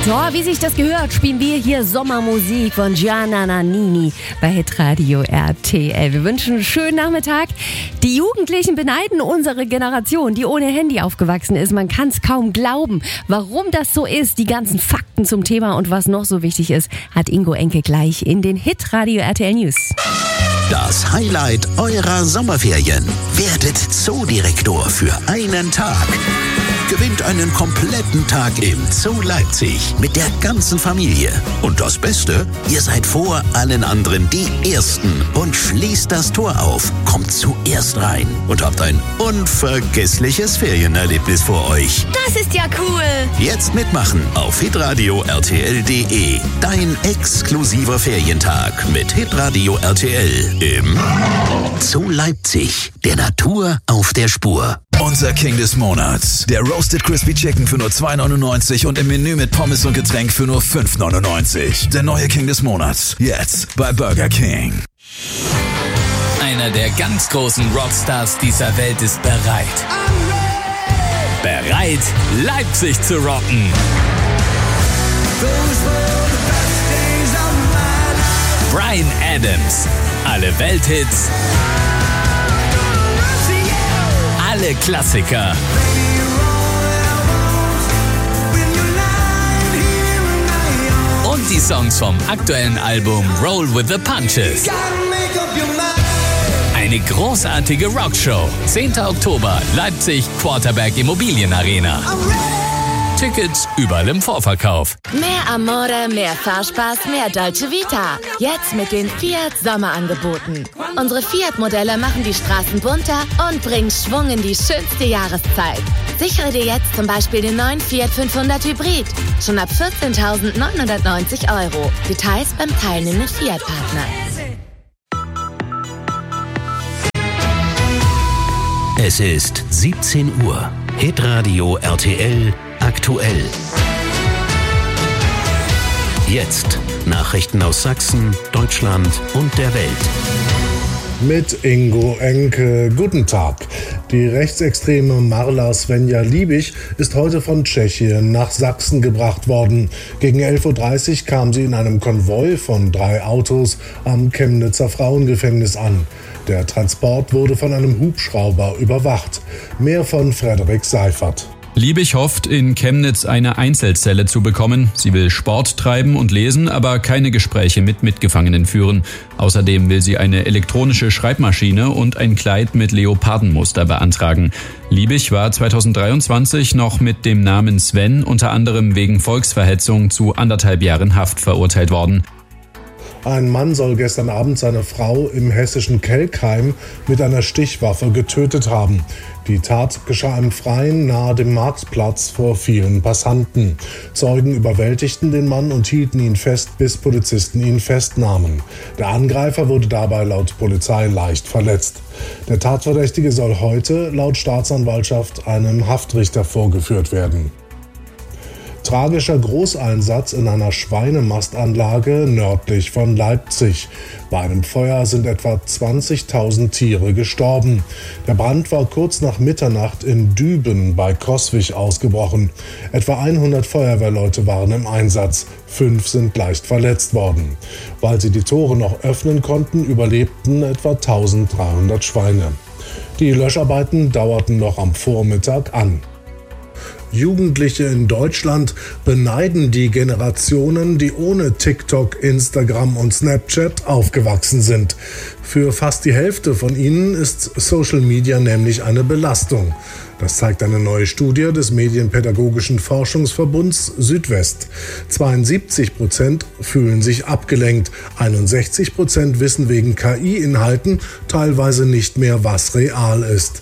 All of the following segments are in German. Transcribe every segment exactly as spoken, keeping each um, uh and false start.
So, wie sich das gehört, spielen wir hier Sommermusik von Gianna Nannini bei Hitradio R T L. Wir wünschen einen schönen Nachmittag. Die Jugendlichen beneiden unsere Generation, die ohne Handy aufgewachsen ist. Man kann es kaum glauben. Warum das so ist, die ganzen Fakten zum Thema und was noch so wichtig ist, hat Ingo Enke gleich in den Hitradio R T L News. Das Highlight eurer Sommerferien. Werdet Zoodirektor für einen Tag. Gewinnt einen kompletten Tag im Zoo Leipzig mit der ganzen Familie. Und das Beste, ihr seid vor allen anderen die Ersten und schließt das Tor auf, kommt zuerst rein und habt ein unvergessliches Ferienerlebnis vor euch. Das ist ja cool. Jetzt mitmachen auf hitradio r t l punkt d e. Dein exklusiver Ferientag mit Hitradio R T L im Zoo Leipzig. Der Natur auf der Spur. Unser King des Monats. Der Roasted Crispy Chicken für nur zwei neunundneunzig und im Menü mit Pommes und Getränk für nur fünf neunundneunzig. Der neue King des Monats. Jetzt bei Burger King. Einer der ganz großen Rockstars dieser Welt ist bereit. Bereit, Leipzig zu rocken. Bryan Adams. Alle Welthits. Alle Klassiker. Und die Songs vom aktuellen Album Roll with the Punches. Eine großartige Rockshow. zehnter Oktober, Leipzig, Quarterberg Immobilienarena. Tickets überall im Vorverkauf. Mehr Amore, mehr Fahrspaß, mehr Dolce Vita. Jetzt mit den Fiat Sommerangeboten. Unsere Fiat-Modelle machen die Straßen bunter und bringen Schwung in die schönste Jahreszeit. Sichere dir jetzt zum Beispiel den neuen Fiat fünfhundert Hybrid. Schon ab vierzehntausendneunhundertneunzig Euro. Details beim teilnehmenden Fiat-Partner. Es ist siebzehn Uhr. Hitradio R T L aktuell. Jetzt Nachrichten aus Sachsen, Deutschland und der Welt. Mit Ingo Enke. Guten Tag. Die rechtsextreme Marla Svenja Liebig ist heute von Tschechien nach Sachsen gebracht worden. Gegen elf Uhr dreißig kam sie in einem Konvoi von drei Autos am Chemnitzer Frauengefängnis an. Der Transport wurde von einem Hubschrauber überwacht. Mehr von Frederik Seifert. Liebig hofft, in Chemnitz eine Einzelzelle zu bekommen. Sie will Sport treiben und lesen, aber keine Gespräche mit Mitgefangenen führen. Außerdem will sie eine elektronische Schreibmaschine und ein Kleid mit Leopardenmuster beantragen. Liebig war zweitausenddreiundzwanzig noch mit dem Namen Sven unter anderem wegen Volksverhetzung zu anderthalb Jahren Haft verurteilt worden. Ein Mann soll gestern Abend seine Frau im hessischen Kelkheim mit einer Stichwaffe getötet haben. Die Tat geschah im Freien nahe dem Marktplatz vor vielen Passanten. Zeugen überwältigten den Mann und hielten ihn fest, bis Polizisten ihn festnahmen. Der Angreifer wurde dabei laut Polizei leicht verletzt. Der Tatverdächtige soll heute laut Staatsanwaltschaft einem Haftrichter vorgeführt werden. Tragischer Großeinsatz in einer Schweinemastanlage nördlich von Leipzig. Bei einem Feuer sind etwa zwanzigtausend Tiere gestorben. Der Brand war kurz nach Mitternacht in Düben bei Coswig ausgebrochen. Etwa hundert Feuerwehrleute waren im Einsatz. Fünf sind leicht verletzt worden. Weil sie die Tore noch öffnen konnten, überlebten etwa dreizehnhundert Schweine. Die Löscharbeiten dauerten noch am Vormittag an. Jugendliche in Deutschland beneiden die Generationen, die ohne TikTok, Instagram und Snapchat aufgewachsen sind. Für fast die Hälfte von ihnen ist Social Media nämlich eine Belastung. Das zeigt eine neue Studie des Medienpädagogischen Forschungsverbunds Südwest. zweiundsiebzig Prozent fühlen sich abgelenkt, einundsechzig Prozent wissen wegen K I-Inhalten teilweise nicht mehr, was real ist.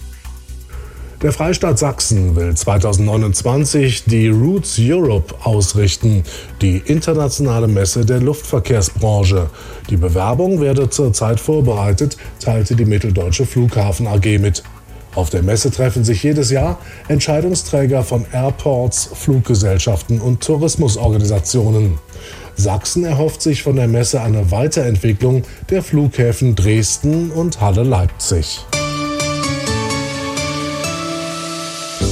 Der Freistaat Sachsen will zweitausendneunundzwanzig die Roots Europe ausrichten, die internationale Messe der Luftverkehrsbranche. Die Bewerbung werde zurzeit vorbereitet, teilte die Mitteldeutsche Flughafen A G mit. Auf der Messe treffen sich jedes Jahr Entscheidungsträger von Airports, Fluggesellschaften und Tourismusorganisationen. Sachsen erhofft sich von der Messe eine Weiterentwicklung der Flughäfen Dresden und Halle Leipzig.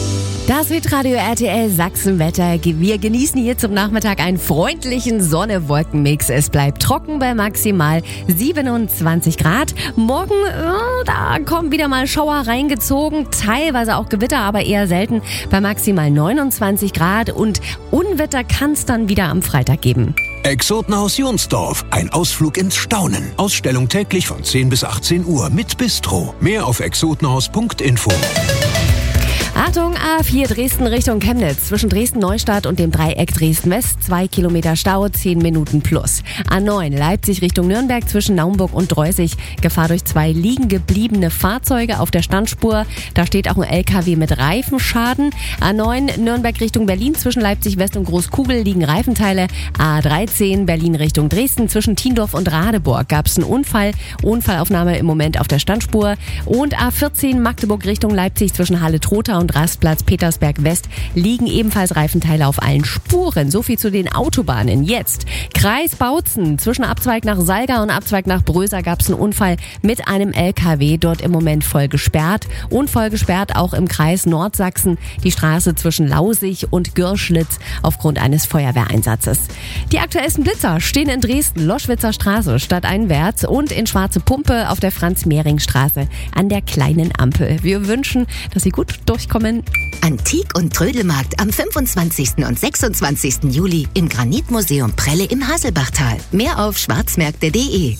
Das Hitradio R T L Sachsenwetter. Wir genießen hier zum Nachmittag einen freundlichen Sonne-Wolken-Mix. Es bleibt trocken bei maximal siebenundzwanzig Grad. Morgen, äh, da kommen wieder mal Schauer reingezogen, teilweise auch Gewitter, aber eher selten bei maximal neunundzwanzig Grad. Und Unwetter kann es dann wieder am Freitag geben. Exotenhaus Jonsdorf. Ein Ausflug ins Staunen. Ausstellung täglich von zehn bis achtzehn Uhr mit Bistro. Mehr auf exotenhaus punkt info. Achtung, A vier Dresden Richtung Chemnitz. Zwischen Dresden-Neustadt und dem Dreieck Dresden-West. Zwei Kilometer Stau, zehn Minuten plus. A neun Leipzig Richtung Nürnberg zwischen Naumburg und Dreußig. Gefahr durch zwei liegen gebliebene Fahrzeuge auf der Standspur. Da steht auch ein L K W mit Reifenschaden. A neun Nürnberg Richtung Berlin zwischen Leipzig-West und Großkugel liegen Reifenteile. A dreizehn Berlin Richtung Dresden zwischen Tiendorf und Radeburg gab es einen Unfall. Unfallaufnahme im Moment auf der Standspur. Und A vierzehn Magdeburg Richtung Leipzig zwischen Halle-Trotha und Rastplatz Petersberg West liegen ebenfalls Reifenteile auf allen Spuren. So viel zu den Autobahnen. Jetzt Kreis Bautzen. Zwischen Abzweig nach Salga und Abzweig nach Bröser gab es einen Unfall mit einem L K W. Dort im Moment voll gesperrt. Und voll gesperrt auch im Kreis Nordsachsen die Straße zwischen Lausig und Gürschlitz aufgrund eines Feuerwehreinsatzes. Die aktuellsten Blitzer stehen in Dresden, Loschwitzer Straße stadteinwärts und in Schwarze Pumpe auf der Franz-Mehring-Straße an der kleinen Ampel. Wir wünschen, dass Sie gut durchkommen. Antik- und Trödelmarkt am fünfundzwanzigsten und sechsundzwanzigsten Juli im Granitmuseum Prelle im Haselbachtal. Mehr auf schwarzmärkte punkt de.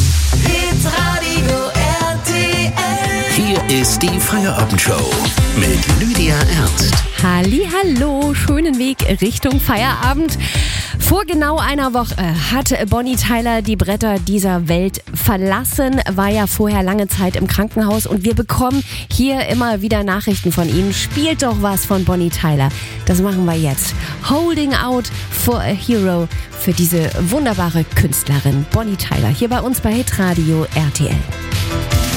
Hitradio R T L. Hier ist die Feierabendshow mit Lydia Ernst. Hallihallo, schönen Weg Richtung Feierabend. Vor genau einer Woche hat Bonnie Tyler die Bretter dieser Welt verlassen, war ja vorher lange Zeit im Krankenhaus und wir bekommen hier immer wieder Nachrichten von Ihnen. Spielt doch was von Bonnie Tyler. Das machen wir jetzt. Holding Out for a Hero für diese wunderbare Künstlerin Bonnie Tyler hier bei uns bei Hitradio R T L.